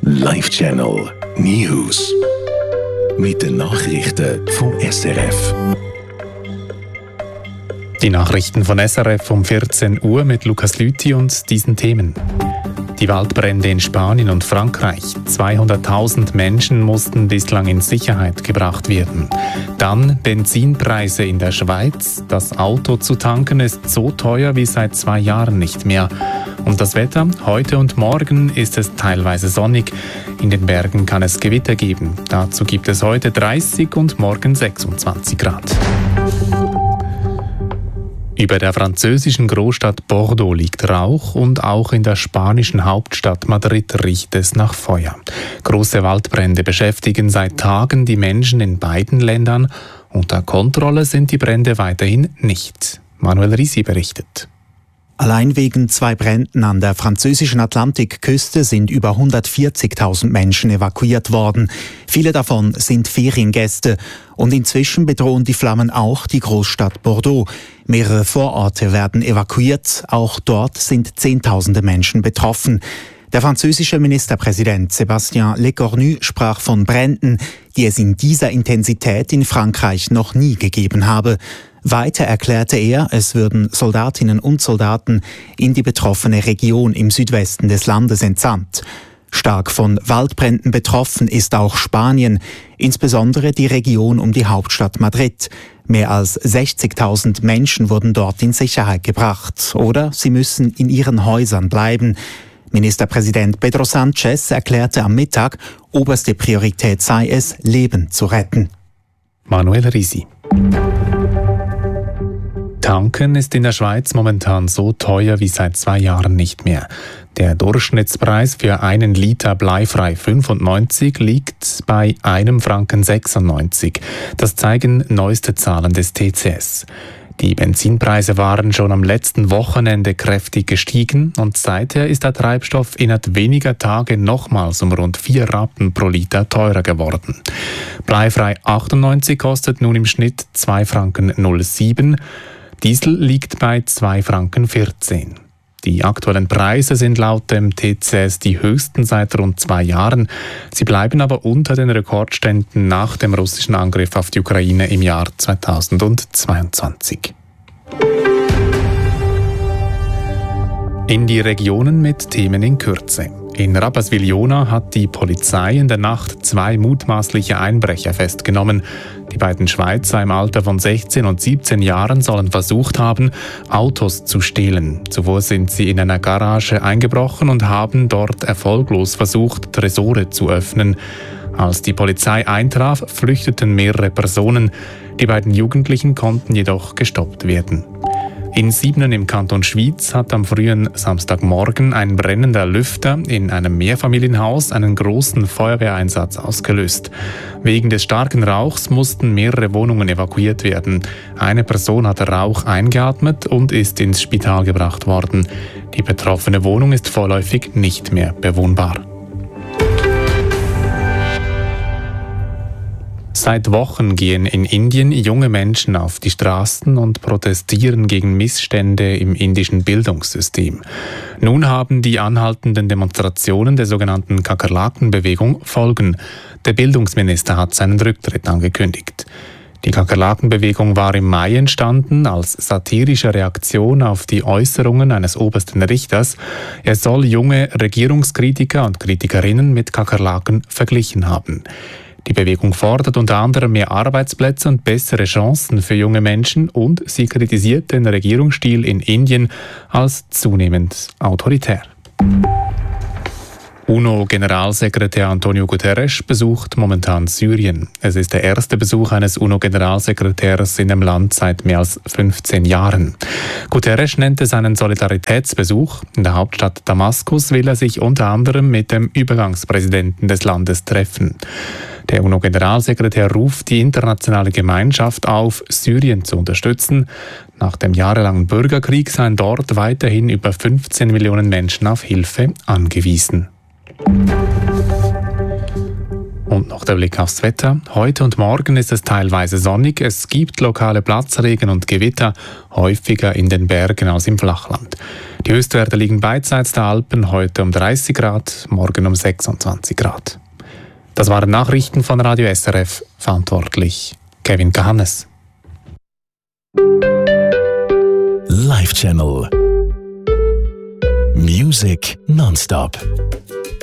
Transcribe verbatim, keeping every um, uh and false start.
Live-Channel News mit den Nachrichten vom S R F. Die Nachrichten von S R F um vierzehn Uhr mit Lukas Lüthi und diesen Themen. Die Waldbrände in Spanien und Frankreich. zweihunderttausend Menschen mussten bislang in Sicherheit gebracht werden. Dann Benzinpreise in der Schweiz. Das Auto zu tanken ist so teuer wie seit zwei Jahren nicht mehr. Und das Wetter? Heute und morgen ist es teilweise sonnig. In den Bergen kann es Gewitter geben. Dazu gibt es heute dreißig und morgen sechsundzwanzig Grad. Über der französischen Großstadt Bordeaux liegt Rauch und auch in der spanischen Hauptstadt Madrid riecht es nach Feuer. Große Waldbrände beschäftigen seit Tagen die Menschen in beiden Ländern. Unter Kontrolle sind die Brände weiterhin nicht. Manuel Risi berichtet. Allein wegen zwei Bränden an der französischen Atlantikküste sind über hundertvierzigtausend Menschen evakuiert worden. Viele davon sind Feriengäste. Und inzwischen bedrohen die Flammen auch die Großstadt Bordeaux. Mehrere Vororte werden evakuiert. Auch dort sind Zehntausende Menschen betroffen. Der französische Ministerpräsident Sébastien Lecornu sprach von Bränden, die es in dieser Intensität in Frankreich noch nie gegeben habe. Weiter erklärte er, es würden Soldatinnen und Soldaten in die betroffene Region im Südwesten des Landes entsandt. Stark von Waldbränden betroffen ist auch Spanien, insbesondere die Region um die Hauptstadt Madrid. Mehr als sechzigtausend Menschen wurden dort in Sicherheit gebracht oder sie müssen in ihren Häusern bleiben. Ministerpräsident Pedro Sánchez erklärte am Mittag, oberste Priorität sei es, Leben zu retten. Manuel Risi. Tanken ist in der Schweiz momentan so teuer wie seit zwei Jahren nicht mehr. Der Durchschnittspreis für einen Liter bleifrei fünfundneunzig liegt bei einem Franken sechsundneunzig. Das zeigen neueste Zahlen des T C S. Die Benzinpreise waren schon am letzten Wochenende kräftig gestiegen und seither ist der Treibstoff innerhalb weniger Tage nochmals um rund vier Rappen pro Liter teurer geworden. Bleifrei achtundneunzig kostet nun im Schnitt zwei Franken null sieben. Diesel liegt bei zwei Franken vierzehn. Die aktuellen Preise sind laut dem T C S die höchsten seit rund zwei Jahren. Sie bleiben aber unter den Rekordständen nach dem russischen Angriff auf die Ukraine im Jahr zweitausendzweiundzwanzig. In die Regionen mit Themen in Kürze. In Rapperswil-Jona hat die Polizei in der Nacht zwei mutmaßliche Einbrecher festgenommen. Die beiden Schweizer im Alter von sechzehn und siebzehn Jahren sollen versucht haben, Autos zu stehlen. Zuvor sind sie in einer Garage eingebrochen und haben dort erfolglos versucht, Tresore zu öffnen. Als die Polizei eintraf, flüchteten mehrere Personen. Die beiden Jugendlichen konnten jedoch gestoppt werden. In Siebnen im Kanton Schwyz hat am frühen Samstagmorgen ein brennender Lüfter in einem Mehrfamilienhaus einen großen Feuerwehreinsatz ausgelöst. Wegen des starken Rauchs mussten mehrere Wohnungen evakuiert werden. Eine Person hat Rauch eingeatmet und ist ins Spital gebracht worden. Die betroffene Wohnung ist vorläufig nicht mehr bewohnbar. Seit Wochen gehen in Indien junge Menschen auf die Straßen und protestieren gegen Missstände im indischen Bildungssystem. Nun haben die anhaltenden Demonstrationen der sogenannten Kakerlakenbewegung Folgen. Der Bildungsminister hat seinen Rücktritt angekündigt. Die Kakerlakenbewegung war im Mai entstanden als satirische Reaktion auf die Äußerungen eines obersten Richters. Er soll junge Regierungskritiker und Kritikerinnen mit Kakerlaken verglichen haben. Die Bewegung fordert unter anderem mehr Arbeitsplätze und bessere Chancen für junge Menschen und sie kritisiert den Regierungsstil in Indien als zunehmend autoritär. UNO-Generalsekretär Antonio Guterres besucht momentan Syrien. Es ist der erste Besuch eines UNO-Generalsekretärs in dem Land seit mehr als fünfzehn Jahren. Guterres nannte seinen Solidaritätsbesuch. In der Hauptstadt Damaskus will er sich unter anderem mit dem Übergangspräsidenten des Landes treffen. Der UNO-Generalsekretär ruft die internationale Gemeinschaft auf, Syrien zu unterstützen. Nach dem jahrelangen Bürgerkrieg seien dort weiterhin über fünfzehn Millionen Menschen auf Hilfe angewiesen. Und noch der Blick aufs Wetter. Heute und morgen ist es teilweise sonnig. Es gibt lokale Platzregen und Gewitter, häufiger in den Bergen als im Flachland. Die Höchstwerte liegen beidseits der Alpen, heute um dreißig Grad, morgen um sechsundzwanzig Grad. Das waren Nachrichten von Radio S R F, verantwortlich Kevin Kahannes. Live Channel Music nonstop.